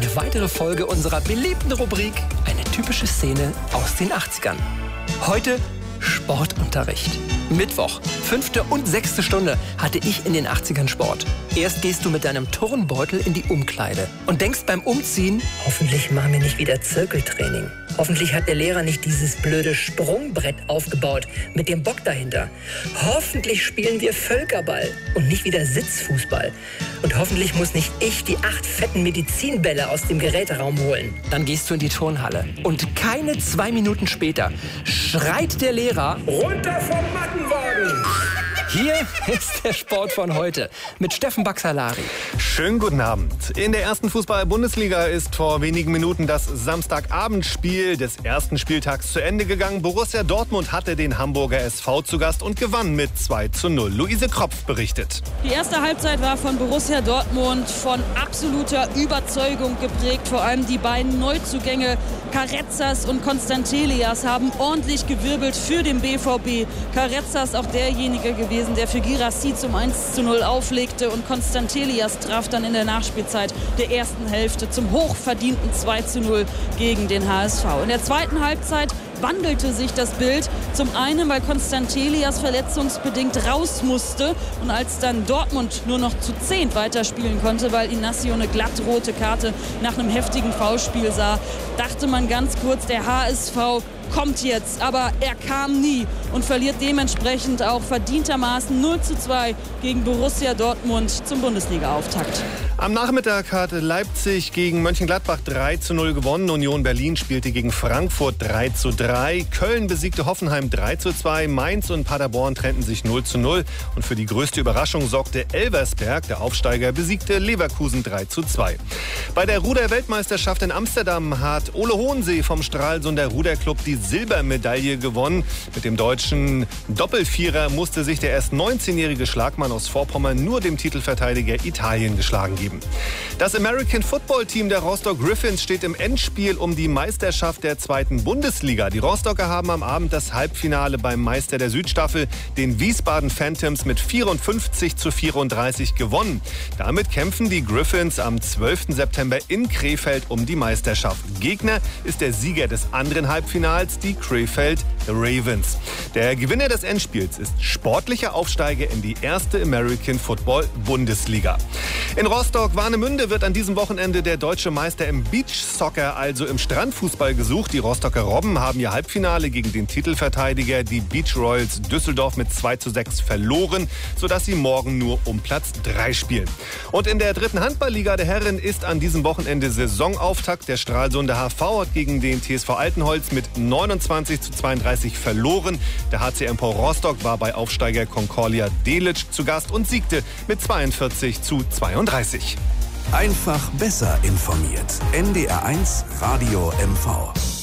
eine weitere Folge unserer beliebten Rubrik Eine typische Szene aus den 80ern. Heute Sportunterricht. Mittwoch, 5. und 6. Stunde hatte ich in den 80ern Sport. Erst gehst du mit deinem Turnbeutel in die Umkleide und denkst beim Umziehen, hoffentlich machen wir nicht wieder Zirkeltraining. Hoffentlich hat der Lehrer nicht dieses blöde Sprungbrett aufgebaut mit dem Bock dahinter. Hoffentlich spielen wir Völkerball und nicht wieder Sitzfußball. Und hoffentlich muss nicht ich die 8 fetten Medizinbälle aus dem Geräteraum holen. Dann gehst du in die Turnhalle und keine 2 Minuten später schreit der Lehrer: Runter vom Mattenwagen! Hier ist der Sport von heute mit Steffen Baxalari. Schönen guten Abend. In der ersten Fußball-Bundesliga ist vor wenigen Minuten das Samstagabendspiel des ersten Spieltags zu Ende gegangen. Borussia Dortmund hatte den Hamburger SV zu Gast und gewann mit 2:0. Luise Kropf berichtet. Die erste Halbzeit war von Borussia Dortmund von absoluter Überzeugung geprägt. Vor allem die beiden Neuzugänge Karetzas und Constantelias haben ordentlich gewirbelt für den BVB. Karetzas auch derjenige gewesen, der für Guirassy zum 1:0 auflegte, und Constantelias traf dann in der Nachspielzeit der ersten Hälfte zum hochverdienten 2:0 gegen den HSV. In der zweiten Halbzeit wandelte sich das Bild. Zum einen, weil Constantelias verletzungsbedingt raus musste und als dann Dortmund nur noch zu 10 weiterspielen konnte, weil Inacio eine glattrote Karte nach einem heftigen Foulspiel sah, dachte man ganz kurz, der HSV kommt jetzt, aber er kam nie und verliert dementsprechend auch verdientermaßen 0:2 gegen Borussia Dortmund zum Bundesliga-Auftakt. Am Nachmittag hat Leipzig gegen Mönchengladbach 3:0 gewonnen. Union Berlin spielte gegen Frankfurt 3:3. Köln besiegte Hoffenheim 3:2. Mainz und Paderborn trennten sich 0:0. Und für die größte Überraschung sorgte Elversberg. Der Aufsteiger besiegte Leverkusen 3:2. Bei der Ruder-Weltmeisterschaft in Amsterdam hat Ole Hohensee vom Stralsunder Ruderclub die Silbermedaille gewonnen. Mit dem deutschen Doppelvierer musste sich der erst 19-jährige Schlagmann aus Vorpommern nur dem Titelverteidiger Italien geschlagen geben. Das American Football Team der Rostock Griffins steht im Endspiel um die Meisterschaft der 2. Bundesliga. Die Rostocker haben am Abend das Halbfinale beim Meister der Südstaffel, den Wiesbaden Phantoms, mit 54:34 gewonnen. Damit kämpfen die Griffins am 12. September in Krefeld um die Meisterschaft. Gegner ist der Sieger des anderen Halbfinals, die Krefeld Ravens. Der Gewinner des Endspiels ist sportlicher Aufsteiger in die erste American Football Bundesliga. In Rostock-Warnemünde wird an diesem Wochenende der deutsche Meister im Beachsoccer, also im Strandfußball, gesucht. Die Rostocker Robben haben ihr Halbfinale gegen den Titelverteidiger, die Beach Royals Düsseldorf, mit 2:6 verloren, sodass sie morgen nur um Platz 3 spielen. Und in der 3. Handballliga der Herren ist an diesem Wochenende Saisonauftakt. Der Stralsunder HV hat gegen den TSV Altenholz mit 29:32 verloren. Der HC Empor Rostock war bei Aufsteiger Concordia Delitzsch zu Gast und siegte mit 42:32. Einfach besser informiert. NDR 1 Radio MV.